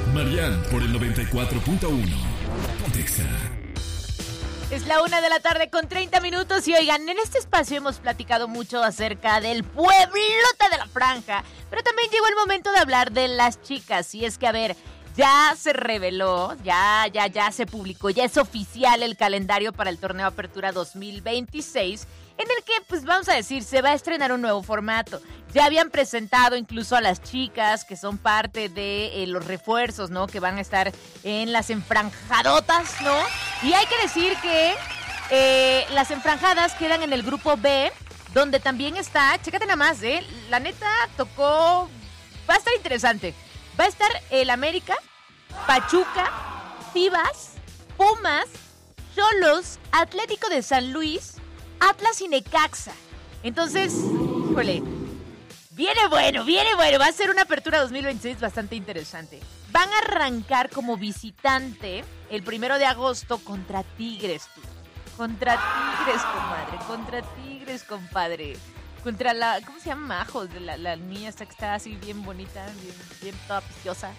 Marian por el 94.1. Pontexa. Es la 1:30 y oigan, en este espacio hemos platicado mucho acerca del pueblote de la franja, pero también llegó el momento de hablar de las chicas. Y es que, a ver, ya se reveló, ya se publicó, ya es oficial el calendario para el torneo Apertura 2026, en el que, pues vamos a decir, se va a estrenar un nuevo formato. Ya habían presentado incluso a las chicas que son parte de los refuerzos, ¿no? Que van a estar en las enfranjadotas, ¿no? Y hay que decir que las enfranjadas quedan en el grupo B, donde también está, chécate nada más, la neta tocó, va a estar interesante. Va a estar el América, Pachuca, Chivas, Pumas, Xolos, Atlético de San Luis, Atlas y Necaxa. Entonces, híjole, viene bueno, va a ser una apertura 2026 bastante interesante. Van a arrancar como visitante el 1 de agosto contra Tigres, tú. Contra Tigres, comadre, contra Tigres, compadre. Contra la, ¿cómo se llama? Majo, la niña esta que está así bien bonita, bien toda preciosa.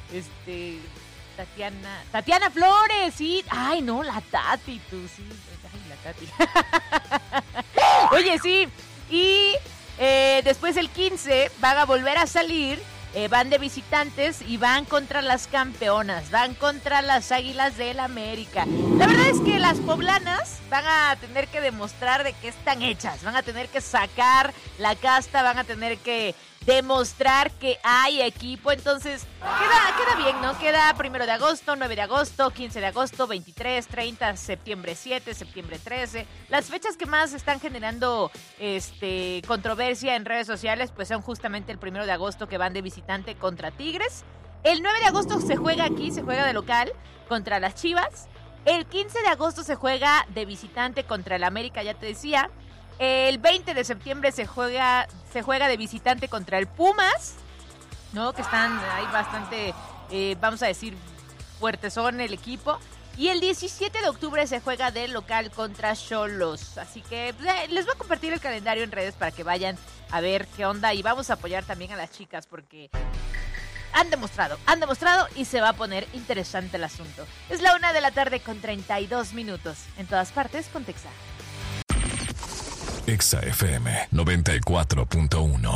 Tatiana Flores, sí. Ay, no, la Tati, tú, sí. Ay, la Tati. Oye, sí. Y después el 15 van a volver a salir, van de visitantes y van contra las campeonas, van contra las Águilas del América. La verdad es que las poblanas van a tener que demostrar de qué están hechas, van a tener que sacar la casta, van a tener que demostrar que hay equipo. Entonces queda bien, ¿no? Queda 1 de agosto, 9 de agosto, 15 de agosto, 23, 30, septiembre 7, septiembre 13. Las fechas que más están generando controversia en redes sociales pues son justamente el 1 de agosto, que van de visitante contra Tigres. El 9 de agosto se juega aquí, se juega de local contra las Chivas. El 15 de agosto se juega de visitante contra el América, ya te decía. El 20 de septiembre se juega de visitante contra el Pumas, ¿no? Que están ahí bastante, vamos a decir, fuertes son el equipo. Y el 17 de octubre se juega de local contra Xolos. Así que les voy a compartir el calendario en redes para que vayan a ver qué onda. Y vamos a apoyar también a las chicas porque han demostrado y se va a poner interesante el asunto. Es la 1:32 en todas partes, Pontexa. Exa FM 94.1.